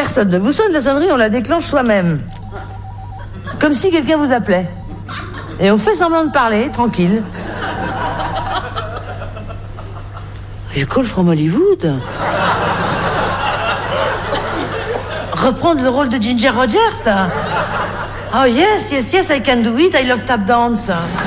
Personne ne vous sonne, la sonnerie, on la déclenche soi-même. Comme si quelqu'un vous appelait. Et on fait semblant de parler, tranquille. You call from Hollywood? Reprendre le rôle de Ginger Rogers? Oh yes, yes, yes, I can do it, I love tap dance.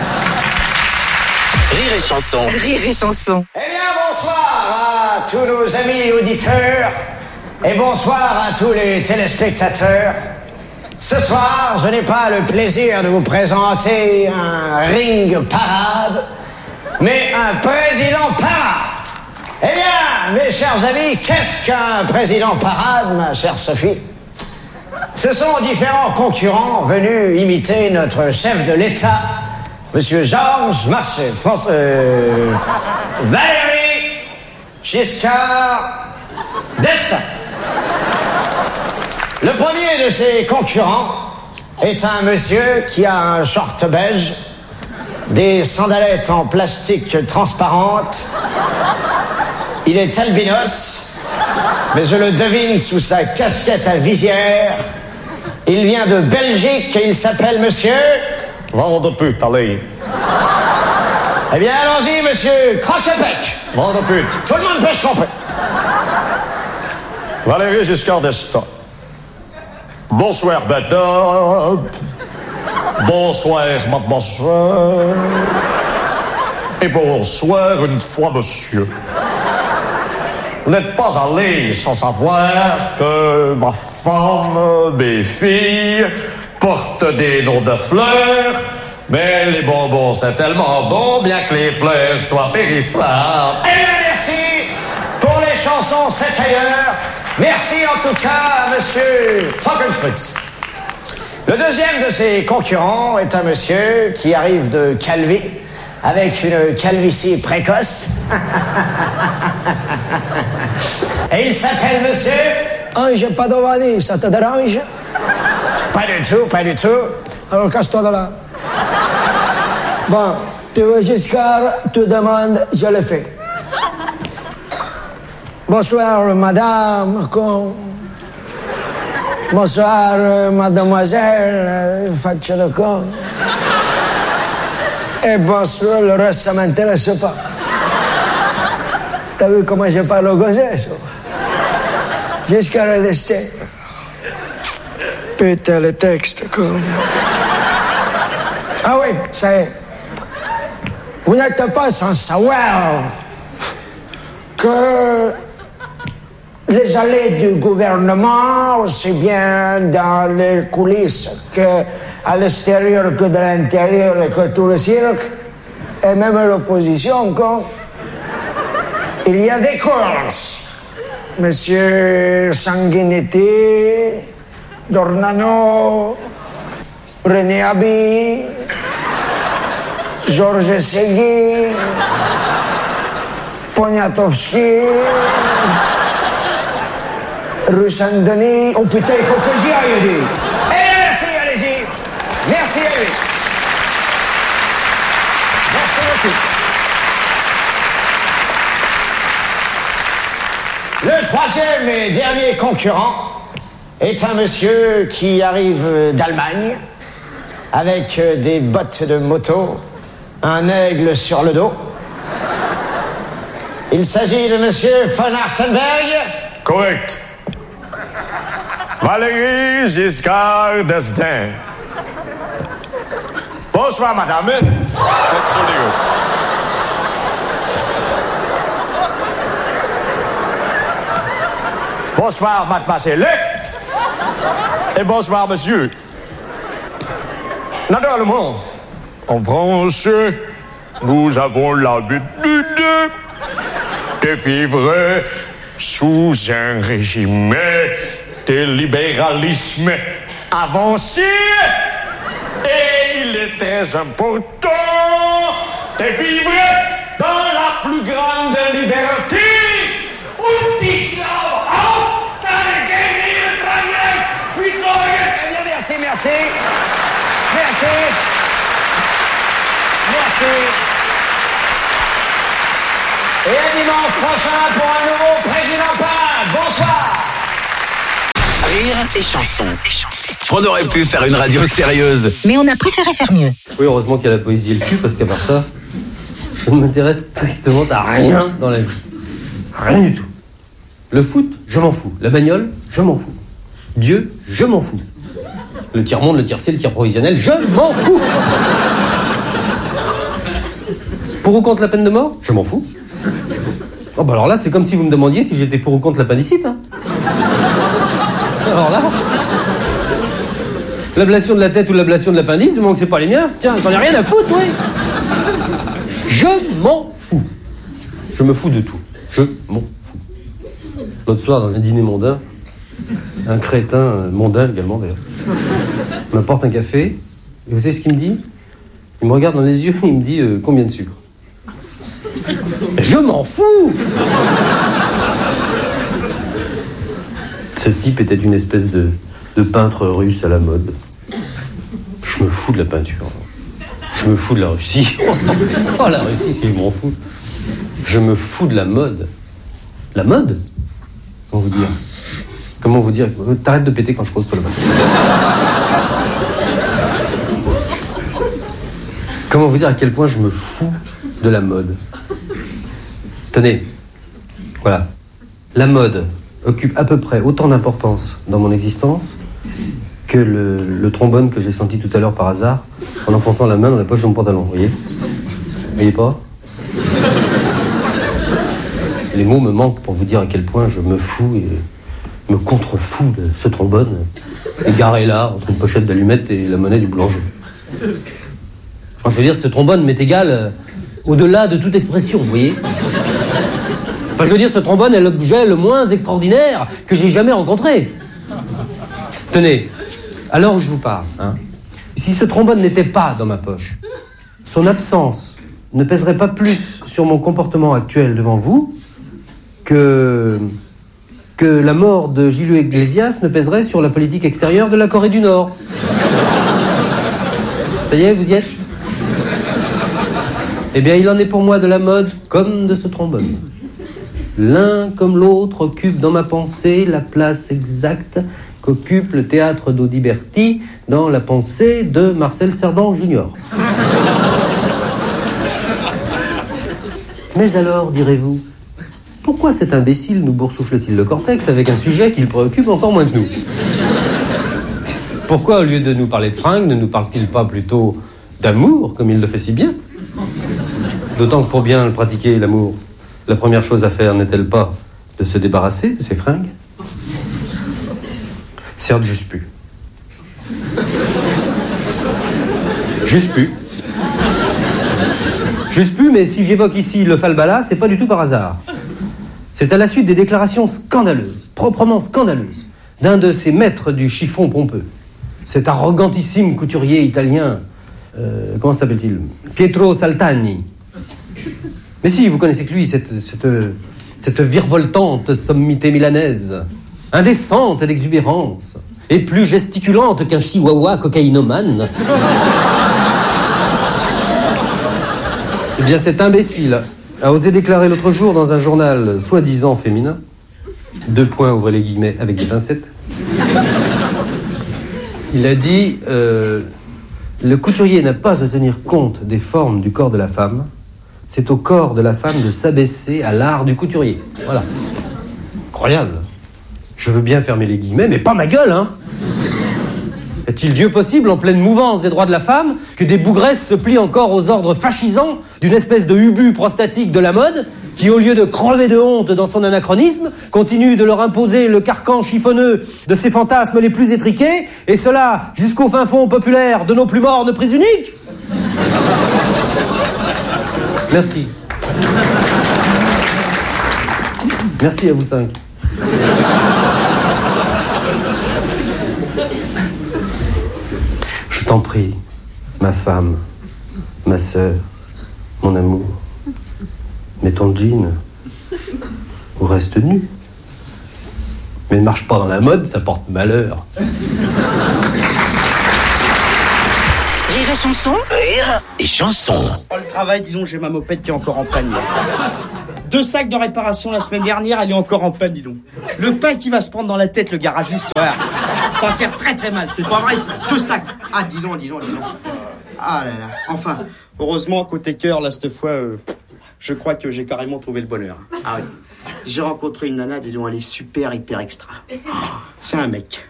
Rire et chanson. Rire et chanson. Eh bien, bonsoir à tous nos amis auditeurs et bonsoir à tous les téléspectateurs. Ce soir, je n'ai pas le plaisir de vous présenter un ring parade, mais un président parade. Eh bien, mes chers amis, qu'est-ce qu'un président parade, ma chère Sophie? Ce sont différents concurrents venus imiter notre chef de l'État, Monsieur Georges Marchais, Valéry Giscard d'Estaing. Le premier de ces concurrents est un monsieur qui a un short beige, des sandalettes en plastique transparente. Il est albinos, mais je le devine sous sa casquette à visière. Il vient de Belgique et il s'appelle monsieur... Van de Put, allez. Eh bien, allons-y, monsieur Croquepec. Van de Put. Tout le monde peut se tromper. Valéry Giscard d'Estaing. Bonsoir, madame. Bonsoir, mademoiselle. Et bonsoir une fois, monsieur. Vous n'êtes pas allé sans savoir que ma femme, mes filles, portent des noms de fleurs, mais les bonbons, c'est tellement bon, bien que les fleurs soient périssables. Eh bien, merci pour les chansons, c'est ailleurs. Merci en tout cas à monsieur Frankenspritz. Le deuxième de ses concurrents est un monsieur qui arrive de Calvi, avec une calvitie précoce. Et il s'appelle monsieur... Ange Padovani, ça te dérange? Pas du tout, pas du tout. Alors casse-toi de là. Bon, tu veux Giscard, tu demandes, je le fais. Bonsoir, madame. Bonsoir, mademoiselle. Faccio de con. Et bonsoir, le reste, ça m'intéresse pas. T'as vu comment je parle au gosset, ça? Giscard d'Estaing. Putain, le texte, quoi. Ah oui, ça y est. Vous n'êtes pas sans savoir que les allées du gouvernement, aussi bien dans les coulisses qu'à l'extérieur que de l'intérieur et que tout le cirque, et même l'opposition, quoi, il y a des courses. Monsieur Sanguinetti, Dornano, René Abi, Georges Segui, Poniatowski, rue Saint-Denis. Oh putain, il faut que j'y aille, lui. Merci, allez-y. Merci à lui. Merci beaucoup. Le troisième et dernier concurrent est un monsieur qui arrive d'Allemagne avec des bottes de moto, un aigle sur le dos. Il s'agit de monsieur von Hartenberg. Correct. Valéry Giscard d'Estaing. Bonsoir, madame. Entschuldigung. Bonsoir, mademoiselle. Et bonsoir, monsieur. Naturellement, en France, nous avons l'habitude de vivre sous un régime de libéralisme avancé. Et il est très important de vivre dans la plus grande liberté. Merci, merci. Merci. Merci. Et à dimanche prochain pour un nouveau Président Parade. Bonsoir. Rire et chanson. On aurait pu faire une radio sérieuse. Mais on a préféré faire mieux. Oui, heureusement qu'il y a la poésie et le cul, parce qu'à part ça, je ne m'intéresse strictement à rien dans la vie. Rien du tout. Le foot, je m'en fous. La bagnole, je m'en fous. Dieu, je m'en fous. Le tiers-monde, le tiers-ciel, le tiers-provisionnel, je m'en fous. Pour ou contre la peine de mort, je m'en fous. Oh bah alors là, c'est comme si vous me demandiez si j'étais pour ou contre l'appendicite. Hein. Alors là... L'ablation de la tête ou l'ablation de l'appendice, du moment que c'est pas les miens, tiens, j'en ai rien à foutre, oui. Je m'en fous. Je me fous de tout. Je m'en fous. L'autre soir, dans un dîner mondain, un crétin mondain également d'ailleurs, m'apporte un café, et vous savez ce qu'il me dit? Il me regarde dans les yeux et il me dit combien de sucre? Je m'en fous. Ce type était une espèce de peintre russe à la mode. Je me fous de la peinture. Je me fous de la Russie. Oh, la Russie, si je m'en fous. Je me fous de la mode. La mode? Comment vous dire? T'arrêtes de péter quand je pose sur la mode. Comment vous dire à quel point je me fous de la mode? Tenez, voilà. La mode occupe à peu près autant d'importance dans mon existence que le trombone que j'ai senti tout à l'heure par hasard en enfonçant la main dans la poche de mon pantalon, vous voyez? Vous voyez pas? Les mots me manquent pour vous dire à quel point je me fous et me contrefous de ce trombone égaré là, entre une pochette d'allumettes et la monnaie du boulanger. Enfin, je veux dire, ce trombone m'est égal au-delà de toute expression, vous voyez? Enfin, je veux dire, ce trombone est l'objet le moins extraordinaire que j'ai jamais rencontré. Tenez, à l'heure où je vous parle, hein, si ce trombone n'était pas dans ma poche, son absence ne pèserait pas plus sur mon comportement actuel devant vous que la mort de Julio Iglesias ne pèserait sur la politique extérieure de la Corée du Nord. Ça y est, vous y êtes? Eh bien, il en est pour moi de la mode comme de ce trombone. L'un comme l'autre occupe dans ma pensée la place exacte qu'occupe le théâtre d'Audiberti dans la pensée de Marcel Cerdan Junior. Mais alors, direz-vous, pourquoi cet imbécile nous boursoufle-t-il le cortex avec un sujet qui le préoccupe encore moins que nous? Pourquoi, au lieu de nous parler de fringues, ne nous parle-t-il pas plutôt d'amour, comme il le fait si bien? D'autant que pour bien le pratiquer, l'amour, la première chose à faire n'est-elle pas de se débarrasser de ses fringues? Certes, juste plus. Juste plus. Juste plus, mais si j'évoque ici le falbala, c'est pas du tout par hasard. C'est à la suite des déclarations scandaleuses, proprement scandaleuses, d'un de ces maîtres du chiffon pompeux. Cet arrogantissime couturier italien, comment s'appelle-t-il? Pietro Saltani. Mais si, vous connaissez que lui, cette virevoltante sommité milanaise, indécente d'exubérance, et plus gesticulante qu'un chihuahua cocaïnomane. Eh bien, cet imbécile a osé déclarer l'autre jour dans un journal soi-disant féminin, 2 points, ouvrez les guillemets, avec des pincettes, il a dit le couturier n'a pas à tenir compte des formes du corps de la femme, c'est au corps de la femme de s'abaisser à l'art du couturier. Voilà. Incroyable. Je veux bien fermer les guillemets, mais pas ma gueule, hein. Est-il Dieu possible, en pleine mouvance des droits de la femme, que des bougresses se plient encore aux ordres fascisants d'une espèce de ubu prostatique de la mode, qui, au lieu de crever de honte dans son anachronisme, continue de leur imposer le carcan chiffonneux de ses fantasmes les plus étriqués, et cela jusqu'au fin fond populaire de nos plus mornes prises uniques? Merci. Merci à vous 5. Je t'en prie, ma femme, ma sœur, mon amour, mets ton jean ou reste nu. Mais ne marche pas dans la mode, ça porte malheur. Rire et chanson. Rire et chanson. Le travail, disons, j'ai ma mopette qui est encore en panne. 2 sacs de réparation la semaine dernière, elle est encore en panne, dis donc. Le pain qui va se prendre dans la tête, le garagiste, voilà. Ça va faire très très mal, c'est pas vrai ça. 2 sacs. Ah, dis donc. Ah là là. Enfin, heureusement, côté cœur, là, cette fois, je crois que j'ai carrément trouvé le bonheur. Ah oui. J'ai rencontré une nana, dis donc, elle est super, hyper extra. C'est un mec.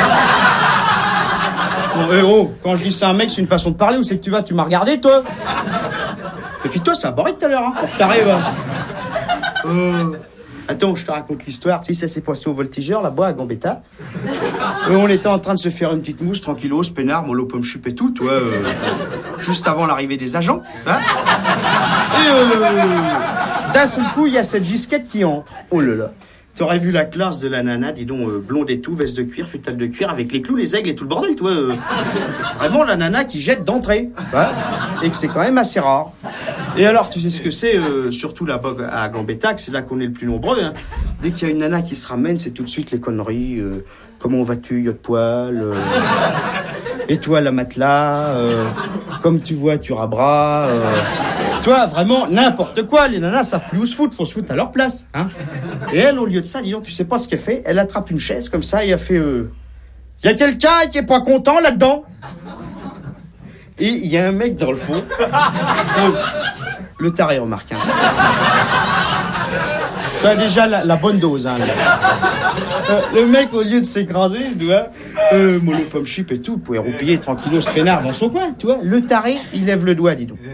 Bon, quand je dis c'est un mec, c'est une façon de parler, où c'est que tu m'as regardé, toi? Et puis toi, ça a barré tout à l'heure, hein, pour que t'arrives. Attends, je te raconte l'histoire. Tu sais, ça s'est passé au Voltigeur, là-bas, à Gambetta. On était en train de se faire une petite mousse, tranquillos, peinard, mollo, pomme chup et tout, toi, juste avant l'arrivée des agents. Hein. Et d'un seul coup, il y a cette gisquette qui entre. Oh là là. T'aurais vu la classe de la nana, dis donc, blonde et tout, veste de cuir, futale de cuir, avec les clous, les aigles et tout le bordel, toi. Vraiment la nana qui jette d'entrée. Hein, et que c'est quand même assez rare. Et alors, tu sais ce que c'est, surtout là-bas à Gambetta, c'est là qu'on est le plus nombreux. Hein. Dès qu'il y a une nana qui se ramène, c'est tout de suite les conneries. Comment vas-tu, y'a de poil et toi, la matelas comme tu vois, tu rabras toi, vraiment, n'importe quoi. Les nanas savent plus où se foutre, faut se foutre à leur place. Hein. Et elle, au lieu de ça, dis donc, tu sais pas ce qu'elle fait. Elle attrape une chaise comme ça et elle fait... Y a quelqu'un qui est pas content là-dedans? Et il y a un mec dans le fond. Le taré, remarque. Hein. Tu as déjà la bonne dose. Hein, le mec, au lieu de s'écraser, tu vois, mollo pomme chip et tout, pouvait roupiller tranquillos ce peinard dans son coin, tu vois. Le taré, il lève le doigt, dis donc.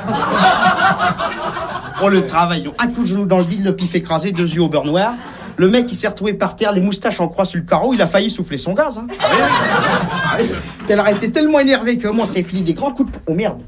Oh, le travail. Donc, un coup de genou dans le vide, le pif écrasé, 2 yeux au beurre noir. Le mec, il s'est retrouvé par terre, les moustaches en croix sur le carreau, il a failli souffler son gaz. Hein. Elle a été tellement énervée que moi, c'est fini des grands coups de... Oh merde.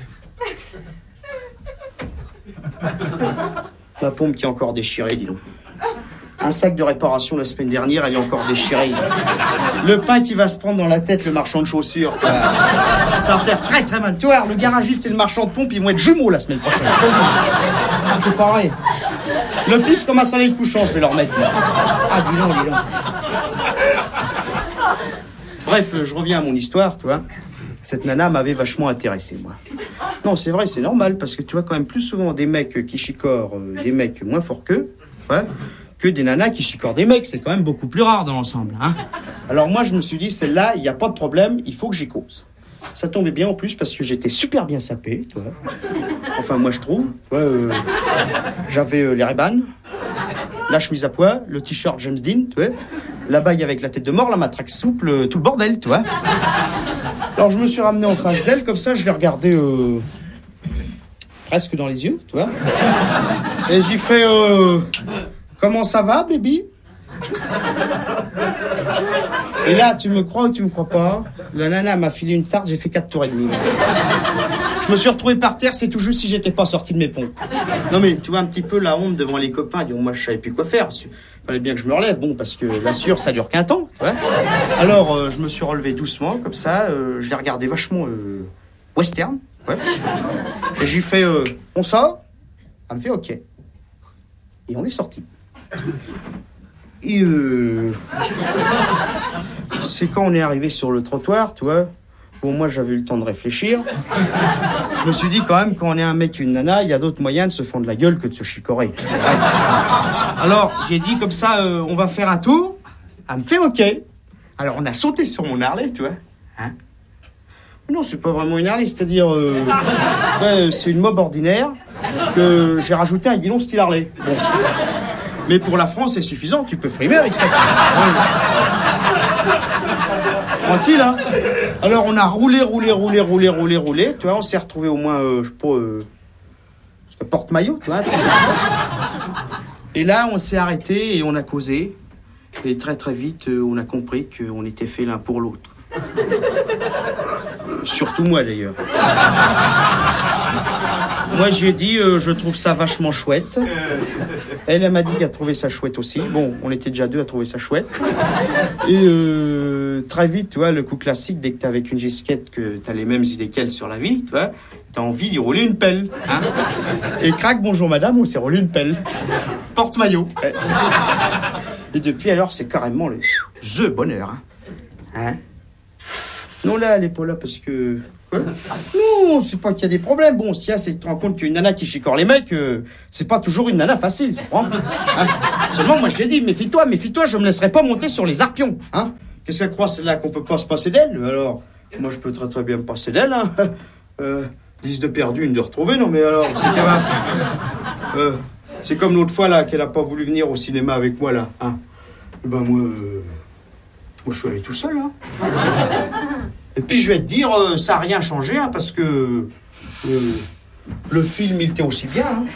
La pompe qui est encore déchirée, dis donc. Un sac de réparation la semaine dernière, elle est encore déchirée. Le pain qui va se prendre dans la tête, le marchand de chaussures. Ça va faire très très mal. Tu vois, le garagiste et le marchand de pompe, ils vont être jumeaux la semaine prochaine. Ah, c'est pareil. Le pif comme un soleil couchant, je vais leur mettre là. Ah, dis donc. Bref, je reviens à mon histoire, tu vois. Cette nana m'avait vachement intéressé, moi. Non, c'est vrai, c'est normal, parce que tu vois quand même plus souvent des mecs qui chicorent des mecs moins forts qu'eux, ouais, que des nanas qui chicorent des mecs. C'est quand même beaucoup plus rare dans l'ensemble. Hein. Alors moi, je me suis dit, celle-là, il n'y a pas de problème, il faut que j'y cause. Ça tombait bien en plus, parce que j'étais super bien sapé, tu vois. Enfin, moi, je trouve. Tu vois, j'avais les Ray-Ban, la chemise à pois, le t-shirt James Dean, tu vois, la bague avec la tête de mort, la matraque souple, tout le bordel, tu vois. Alors je me suis ramené en face d'elle, comme ça je l'ai regardée presque dans les yeux, tu vois. Et j'ai fait comment ça va, baby? Et là, tu me crois ou tu me crois pas? La nana m'a filé une tarte, j'ai fait 4 tours et demi. Je me suis retrouvé par terre, c'est tout juste si j'étais pas sorti de mes pompes. Non mais tu vois un petit peu la honte devant les copains, disons, moi je savais plus quoi faire. Il fallait bien que je me relève, bon, parce que la sueur ça dure qu'un temps, tu vois. Alors je me suis relevé doucement, comme ça, je l'ai regardé vachement western, ouais. Et j'ai fait on sort? Elle me fait ok. Et on est sorti. Et c'est quand on est arrivé sur le trottoir, tu vois. Bon, moi, j'avais eu le temps de réfléchir. Je me suis dit, quand même, quand on est un mec et une nana, il y a d'autres moyens de se fendre la gueule que de se chicorer. Alors, j'ai dit comme ça, on va faire un tour. Elle me fait OK. Alors, on a sauté sur mon Harley, tu vois. Hein? Non, c'est pas vraiment une Harley, c'est-à-dire... ouais, c'est une mob ordinaire que j'ai rajouté un guidon style Harley. Bon. Mais pour la France, c'est suffisant. Tu peux frimer avec ça. Tranquille, hein. Alors, on a roulé. Tu vois, on s'est retrouvé au moins, je sais pas, porte-maillot, tu vois. Et là, on s'est arrêté et on a causé. Et très, très vite, on a compris qu'on était fait l'un pour l'autre. Surtout moi, d'ailleurs. Moi, j'ai dit, je trouve ça vachement chouette. Elle m'a dit qu'elle trouvait ça chouette aussi. Bon, on était déjà 2 à trouver ça chouette. Et très vite, tu vois, le coup classique, dès que t'es avec une gisquette, que t'as les mêmes idées qu'elle sur la vie, tu vois, t'as envie d'y rouler une pelle. Hein. Et crac, bonjour madame, on s'est roulé une pelle. Porte-maillot. Et depuis alors, c'est carrément le bonheur. Hein. Non, là, elle est pas là parce que... Non, c'est pas qu'il y a des problèmes. Bon, s'il y a, c'est que tu te rends compte qu'une nana qui chicore les mecs, c'est pas toujours une nana facile, tu comprends, hein? Seulement, moi, je l'ai dit, méfie-toi, je me laisserai pas monter sur les arpions, hein? Qu'est-ce qu'elle croit, celle-là, qu'on peut pas se passer d'elle? Alors, moi, je peux très très bien me passer d'elle, hein? 10 de perdu, une de retrouvée, non, mais alors, c'est quand même... c'est comme l'autre fois, là, qu'elle a pas voulu venir au cinéma avec moi, là, hein? Ben, moi, je suis allé tout seul, hein? Et puis je vais te dire, ça n'a rien changé, hein, parce que le film, il était aussi bien. Hein.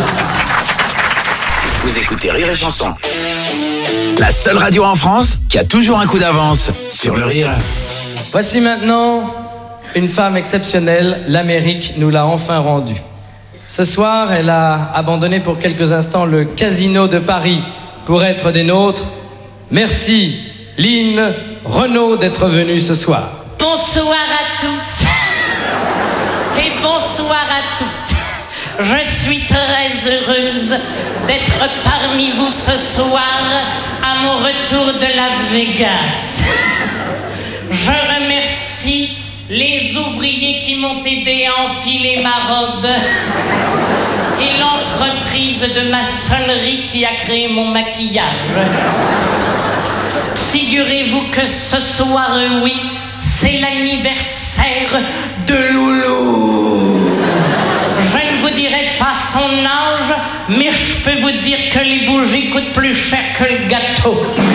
Vous écoutez Rire et Chanson. La seule radio en France qui a toujours un coup d'avance sur le rire. Voici maintenant une femme exceptionnelle. L'Amérique nous l'a enfin rendue. Ce soir, elle a abandonné pour quelques instants le casino de Paris pour être des nôtres. Merci, Lynn Renaud, d'être venue ce soir. Bonsoir à tous et bonsoir à toutes. Je suis très heureuse d'être parmi vous ce soir à mon retour de Las Vegas. Je remercie les ouvriers qui m'ont aidé à enfiler ma robe et l'entreprise de maçonnerie qui a créé mon maquillage. Figurez-vous que ce soir, oui, c'est l'anniversaire de Loulou. Je ne vous dirai pas son âge, mais je peux vous dire que les bougies coûtent plus cher que le gâteau.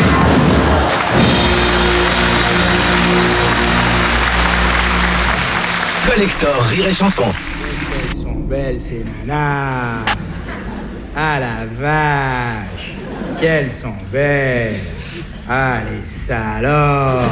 Collector Rire et Chanson. Elles sont belles ces nanas. Ah la vache, qu'elles sont belles. Ah les salopes.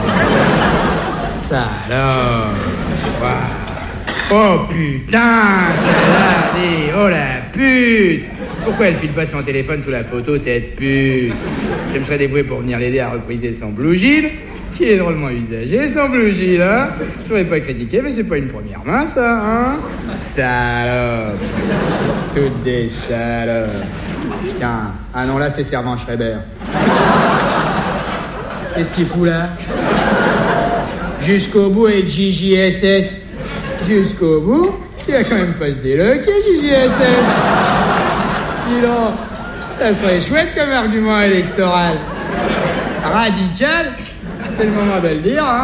Salope. Wow. Oh putain, celle-là, dis, oh la pute. Pourquoi elle file pas son téléphone sous la photo, cette pute? Je me serais dévoué pour venir l'aider à repriser son blue jean, qui est drôlement usagé, son blue jean, hein. Je pourrais pas critiquer, mais c'est pas une première main, ça, hein. Salope. Toutes des salopes. Tiens, ah non, là, c'est Servan Schreiber. Qu'est-ce qu'il fout, là? Jusqu'au bout avec JJSS. Jusqu'au bout, il va quand même pas se déloquer, JJSS. Dis donc, ça serait chouette comme argument électoral. Radical, c'est le moment de le dire, hein.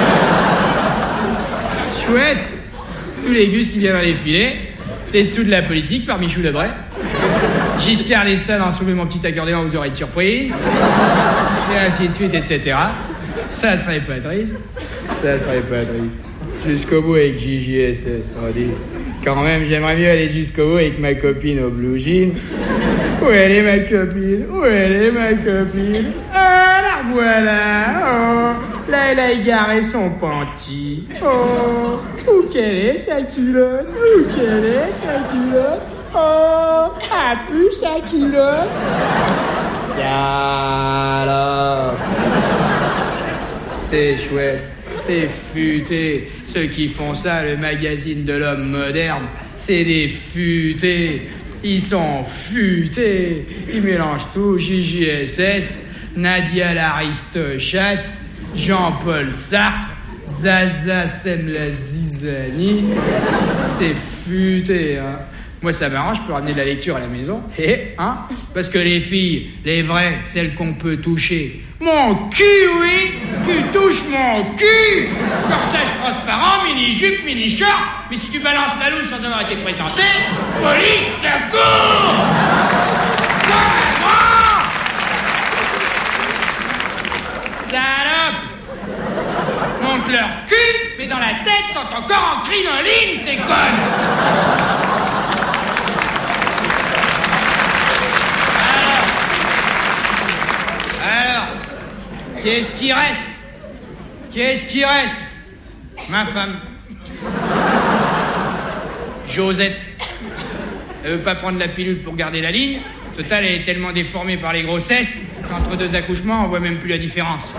Chouette, tous les gus qui viennent à les filer, les dessous de la politique par Michou Lebray. Giscard d'Estaing en soulevé mon petit accordéon, vous aurez de surprise. Et ainsi de suite, etc. Ça serait pas triste. Ça serait pas triste. Jusqu'au bout avec JJSS, on dit. Quand même, j'aimerais mieux aller jusqu'au bout avec ma copine au blue jean. Où elle est ma copine? Où elle est ma copine? Ah, la voilà. Oh, là, elle a égaré son panty. Oh, où qu'elle est sa culotte? Où qu'elle est sa culotte? Oh, a pu sa culotte? Salope. C'est chouette. C'est futé. Ceux qui font ça, le magazine de l'homme moderne, c'est des futés. Ils sont futés. Ils mélangent tout. JJSS, Nadia l'Aristochate, Jean-Paul Sartre, Zaza Semla Zizani. C'est futé, hein. Moi, ça m'arrange, je peux ramener de la lecture à la maison. Hein? Parce que les filles, les vraies, celles qu'on peut toucher. Mon cul, oui! Tu touches mon cul! Corsage transparent, mini-jupe, mini-short. Mais si tu balances la louche sans avoir été présenté, police, secours! Comment? Salope! Monte leur cul, mais dans la tête sont encore en crinoline, ces connes! Alors, qu'est-ce qui reste? Qu'est-ce qui reste? Ma femme. Josette. Elle veut pas prendre la pilule pour garder la ligne. Total, elle est tellement déformée par les grossesses qu'entre deux accouchements, on voit même plus la différence.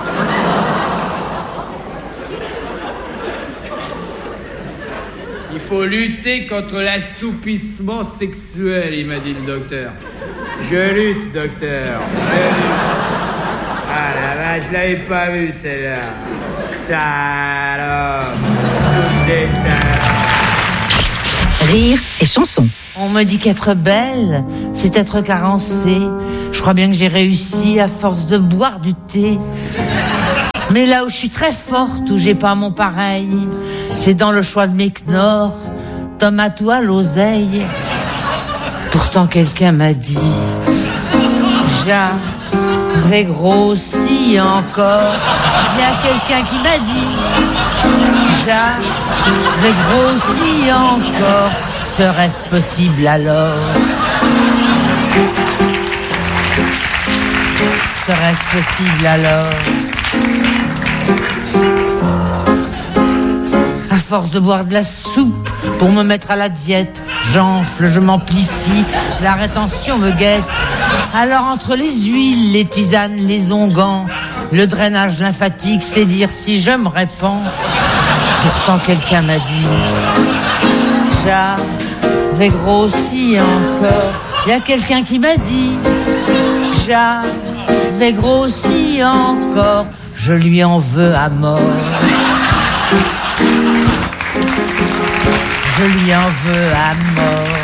Il faut lutter contre l'assoupissement sexuel, il m'a dit le docteur. Je lutte, docteur. Je lutte. Ah la vache, je l'avais pas vue celle-là. Salope. Toutes les salopes. Rire et chanson. On me dit qu'être belle, c'est être carencée. Je crois bien que j'ai réussi à force de boire du thé. Mais là où je suis très forte, où j'ai pas mon pareil, c'est dans le choix de mes knorrs, tomate ou à l'oseille. Pourtant quelqu'un m'a dit, j'avais grossi encore. Il y a quelqu'un qui m'a dit, j'avais grossi encore. Serait-ce possible alors? Serait-ce possible alors? À force de boire de la soupe pour me mettre à la diète, j'enfle, je m'amplifie, la rétention me guette. Alors entre les huiles, les tisanes, les onguents, le drainage lymphatique, c'est dire si je me répands. Pourtant quelqu'un m'a dit, j'avais grossi encore. Il y a quelqu'un qui m'a dit, j'avais grossi encore. Je lui en veux à mort. Je lui en veux à mort.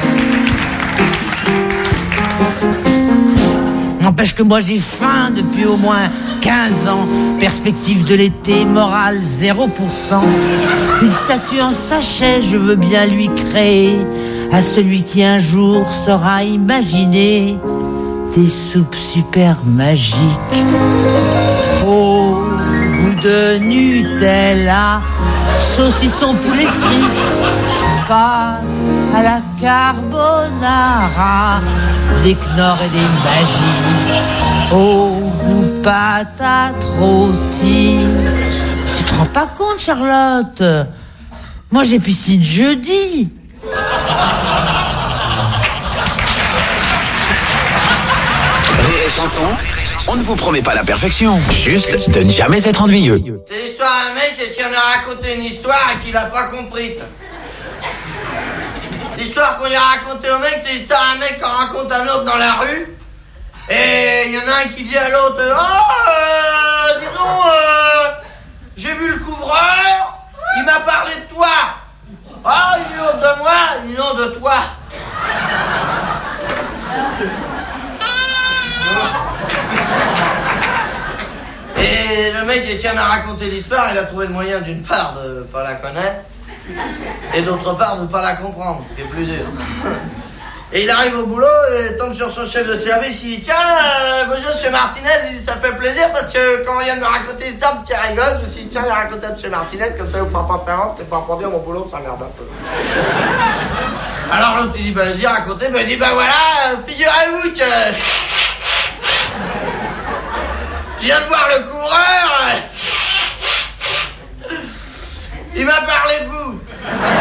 N'empêche que moi j'ai faim depuis au moins 15 ans. Perspective de l'été, morale 0%. Une statue en sachet, je veux bien lui créer. À celui qui un jour saura imaginer des soupes super magiques. Au goût de Nutella, saucisson poulet frites, pâte à la carbonara, des knorrs et des magies. Au goût patate rôtie. Tu te rends pas compte, Charlotte? Moi j'ai piscine jeudi. Rire et chanson, on ne vous promet pas la perfection, juste de ne jamais être ennuyeux. C'est l'histoire d'un mec qui en a raconté une histoire et qu'il l'a pas compris. L'histoire qu'on lui a racontée au mec, c'est l'histoire d'un mec qui en raconte un autre dans la rue. Et il y en a un qui dit à l'autre, dis donc, j'ai vu le couvreur, il m'a parlé de toi. Ah, il dit non de moi, il dit non de toi. Et le mec, il tient à raconter l'histoire, il a trouvé le moyen d'une part de pas la connaître, et d'autre part de ne pas la comprendre, ce qui est plus dur. Et il arrive au boulot et tombe sur son chef de service, il dit tiens, bonjour monsieur Martinez, il dit ça fait plaisir parce que quand on vient de me raconter l'histoire, petit rigole, je me suis dit tiens, il a raconté à monsieur Martinez, comme ça vous fera pas de savoir, c'est pas pour dire mon boulot, ça merde un peu. Alors l'autre il dit bah vas-y racontez, bah il dit bah voilà, figurez-vous que je viens de voir le coureur, il m'a parlé de vous.